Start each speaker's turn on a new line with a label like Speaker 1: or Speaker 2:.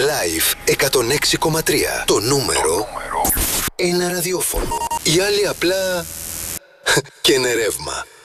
Speaker 1: Live 106,3. Το νούμερο ένα ραδιόφωνο. Οι άλλοι απλά και είναι ρεύμα.